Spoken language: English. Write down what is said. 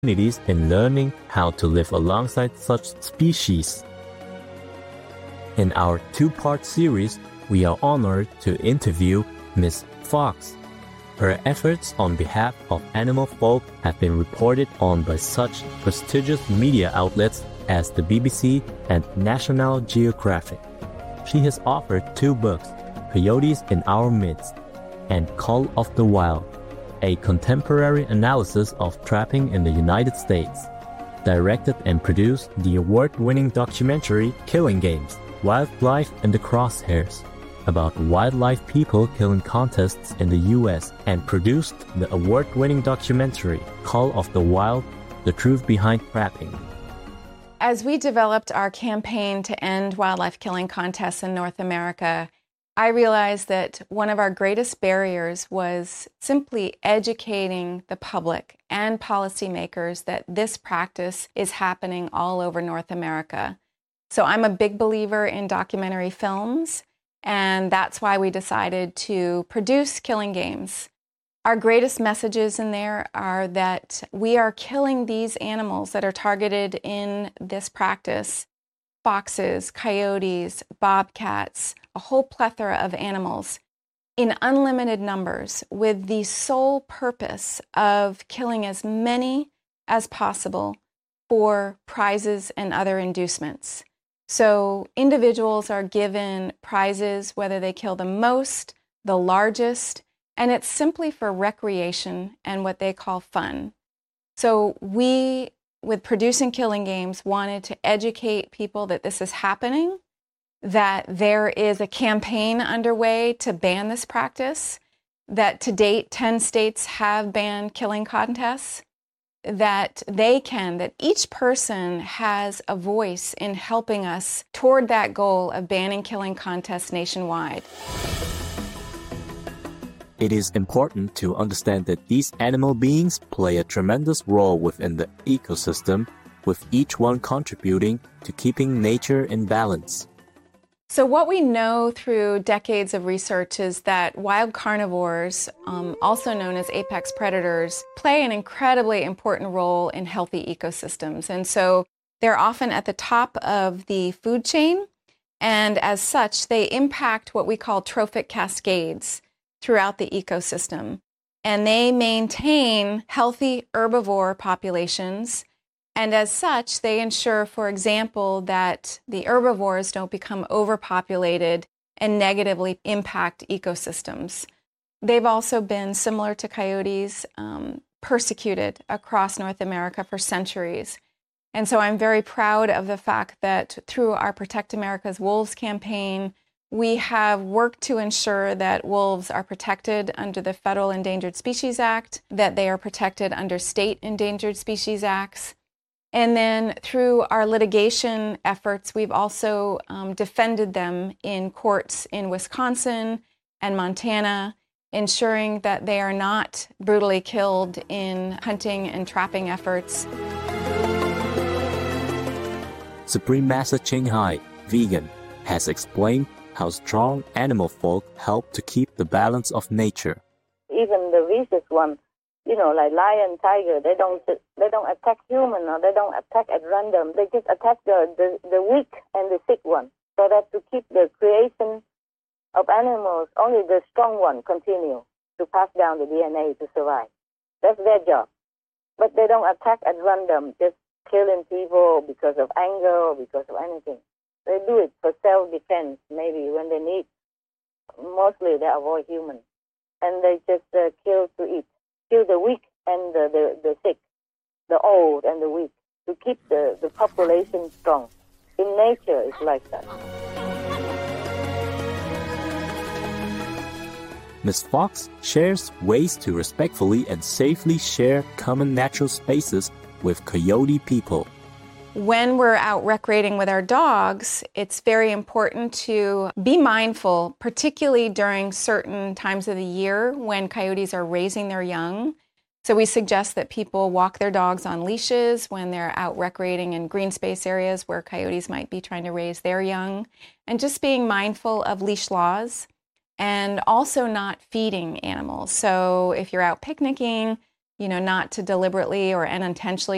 communities in learning how to live alongside such species. In our two-part series, we are honored to interview Ms. Fox. Her efforts on behalf of animal folk have been reported on by such prestigious media outlets as the BBC and National Geographic. She has authored 2 books, Coyotes in Our Midst and Call of the Wild, a contemporary analysis of trapping in the United States. Directed and produced the award-winning documentary Killing Games, Wildlife in the Crosshairs, about wildlife people killing contests in the U.S. and produced the award-winning documentary Call of the Wild, The Truth Behind Trapping. As we developed our campaign to end wildlife killing contests in North America, I realized that one of our greatest barriers was simply educating the public and policymakers that this practice is happening all over North America. So I'm a big believer in documentary films, and that's why we decided to produce Killing Games. Our greatest messages in there are that we are killing these animals that are targeted in this practice: foxes, coyotes, bobcats, a whole plethora of animals in unlimited numbers, with the sole purpose of killing as many as possible for prizes and other inducements. So individuals are given prizes whether they kill the most, the largest, and it's simply for recreation and what they call fun. So we, with producing Killing Games, wanted to educate people that this is happening, that there is a campaign underway to ban this practice, that to date 10 states have banned killing contests, that each person has a voice in helping us toward that goal of banning killing contests nationwide. It is important to understand that these animal beings play a tremendous role within the ecosystem, with each one contributing to keeping nature in balance. So what we know through decades of research is that wild carnivores, also known as apex predators, play an incredibly important role in healthy ecosystems. And so they're often at the top of the food chain, and as such, they impact what we call trophic cascades throughout the ecosystem. And they maintain healthy herbivore populations. And as such, they ensure, for example, that the herbivores don't become overpopulated and negatively impact ecosystems. They've also been, similar to coyotes, persecuted across North America for centuries. And so I'm very proud of the fact that through our Protect America's Wolves campaign, we have worked to ensure that wolves are protected under the Federal Endangered Species Act, that they are protected under state Endangered Species Acts. And then through our litigation efforts, we've also defended them in courts in Wisconsin and Montana, ensuring that they are not brutally killed in hunting and trapping efforts. Supreme Master Ching Hai, vegan, has explained how strong animal folk help to keep the balance of nature. Even the vicious one, like lion, tiger, they don't attack human, or they don't attack at random. They just attack the weak and the sick one, so that to keep the creation of animals, only the strong one continue to pass down the DNA to survive. That's their job. But they don't attack at random, just killing people because of anger or because of anything. They do it for self-defense, maybe when they need. Mostly they avoid humans. And they just kill to eat. Kill the weak and the sick, the old and the weak, to keep the population strong. In nature, it's like that. Ms. Fox shares ways to respectfully and safely share common natural spaces with coyote people. When we're out recreating with our dogs, it's very important to be mindful, particularly during certain times of the year when coyotes are raising their young. So we suggest that people walk their dogs on leashes when they're out recreating in green space areas where coyotes might be trying to raise their young, and just being mindful of leash laws, and also not feeding animals. So if you're out picnicking, not to deliberately or unintentionally